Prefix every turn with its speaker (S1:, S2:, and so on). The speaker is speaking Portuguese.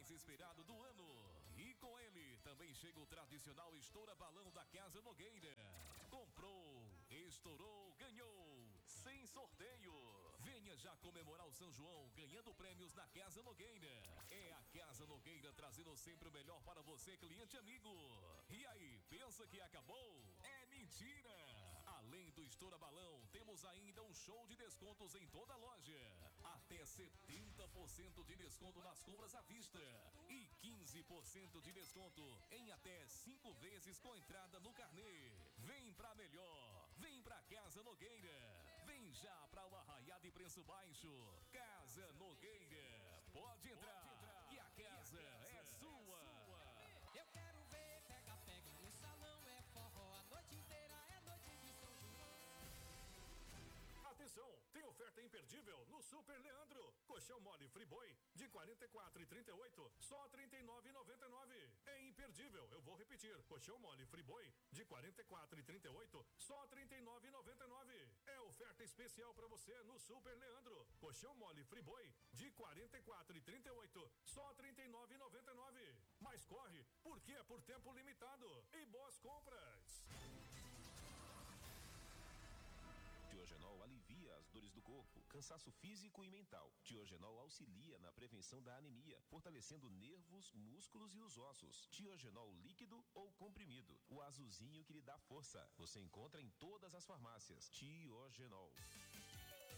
S1: mais esperado do ano. E com ele também chega o tradicional Estoura Balão da Casa Nogueira. Comprou, estourou, ganhou, sem sorteio. Venha já comemorar o São João ganhando prêmios na Casa Nogueira. É a Casa Nogueira trazendo sempre o melhor para você, cliente amigo. E aí, pensa que acabou? É mentira! Além do Estoura Balão, temos ainda um show de descontos em toda a loja. Até 70% de desconto nas compras à vista. E 15% de desconto em até 5 vezes com entrada no carnê. Vem pra melhor. Vem pra Casa Nogueira. Vem já pra o Arraiá de Preço Baixo. Casa Nogueira. Pode entrar. Que a casa é sua.
S2: Eu quero ver, pega, pega. No salão é forró. A noite inteira é noite de São João.
S3: Atenção, tem oferta imperdível no Super Leandro. Colchão mole Friboi de 44,38, só 39,99. É imperdível, eu vou repetir. Colchão mole Friboi de 44,38, só 39,99. É oferta especial para você no Super Leandro. Colchão mole Friboi de 44,38, só 39,99. Mas corre, porque é por tempo limitado. E boas compras.
S4: Tiogenol alivia as dores do corpo, cansaço físico e mental. Tiogenol auxilia na prevenção da anemia, fortalecendo nervos, músculos e os ossos. Tiogenol líquido ou comprimido, o azulzinho que lhe dá força. Você encontra em todas as farmácias. Tiogenol.